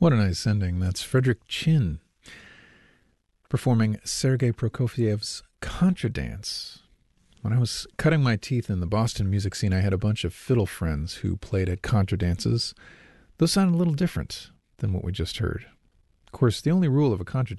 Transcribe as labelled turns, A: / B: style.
A: What a nice ending. That's Frederick Chin performing Sergei Prokofiev's Contradance. When I was cutting my teeth in the Boston music scene, I had a bunch of fiddle friends who played at contradances. Those sounded a little different than what we just heard. Of course, the only rule of a contradance